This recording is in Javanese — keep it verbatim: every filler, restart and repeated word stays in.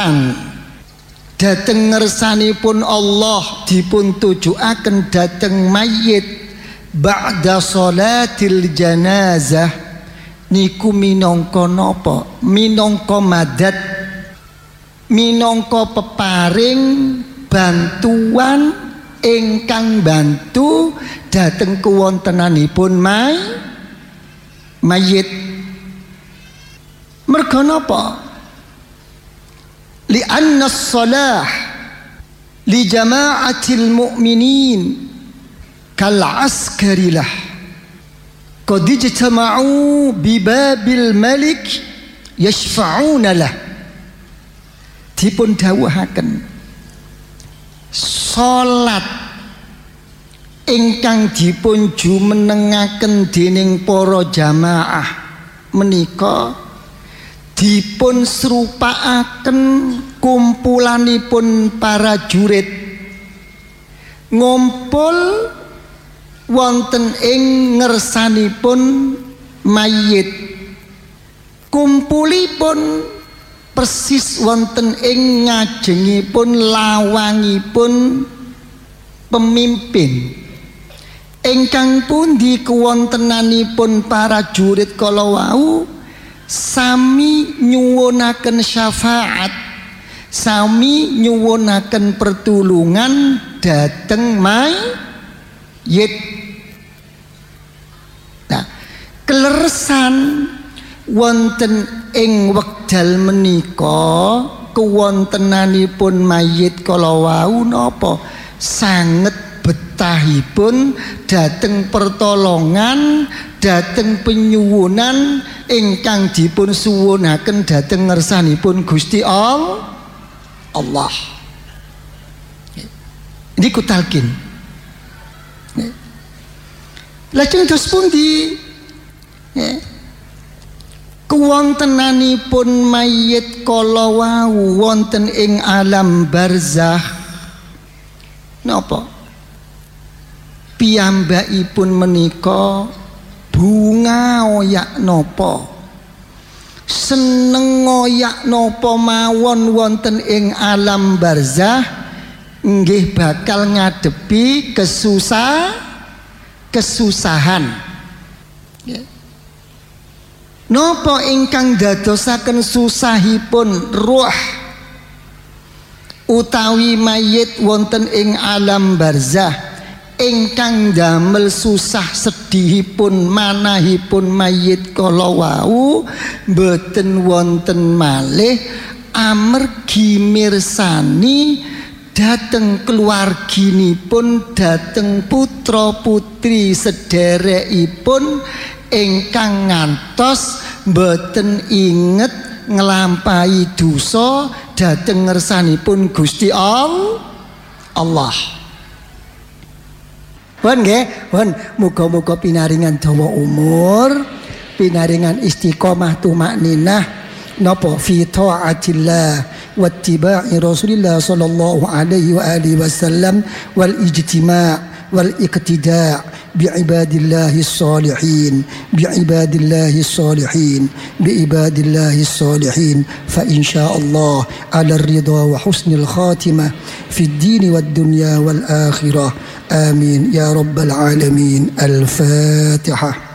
datang dhateng ngersanipun Allah dipun tujuaken dhateng mayit ba'da sholatil janazah niku minangka napa? Minangka madad, minangka peparing bantuan ingkang bantu dhateng kuwontenanipun may mayit. Merga napa? Li anna shalah li jama'atil mu'minin kal askarilah qad ijtama'u bi babil malik yashfa'una lah. Dipun dawuhaken salat ingkang dipun jumenengaken dening para jamaah menika dipun serupaaken kumpulanipun para jurid ngumpul wonten ing ngersanipun mayit. Kumpulipun persis wonten ing ngajengipun lawangipun pemimpin ingkang pundi kuwontenanipun para jurid kala wau sami nyuwunaken syafaat, sami nyuwunaken pertulungan dhateng mayit. Nah, keleresan wonten ing wekdal menika kuwontenanipun mayit kala wau napa sanget betahipun dhateng pertolongan, dhateng penyuwunan ingkang dipun suwunaken dhateng ngersanipun Gusti Allah. Ini kutalkin. Lajeng dos pundi? Kuwontenanipun mayit kala wau wonten ing alam barzakh napa? Piyambakipun menika bunga oyak napa, seneng oyak napa mawon wonten ing alam barzakh nggih bakal ngadepi kesusah kesusahan. Napa ingkang dadosaken susahipun ruh utawi mayit wonten ing alam barzakh ingkang damel susah sedihipun manahipun mayit kala wau mboten wonten malih amargi mirsani dhateng keluarginipun, dhateng putra putri sederekipun ingkang ngantos mboten inget nglampahi dosa dhateng ngersanipun Gusti Allah. Pun nggih, pun muga-muga pinaringan dawa umur, pinaringan istiqomah tumakninah napa fi taatillah wa ittiba'i Rasulillah sallallahu alaihi wa alihi wasallam wal ijtima' wal iqtida' bi'ibadillahi salihin bi'ibadillahi salihin bi'ibadillahi salihin fa insyaallah ala ridha wa husnil khatimah fid din wad dunya wal akhirah amin ya rabbal alamin. Al-Fatihah.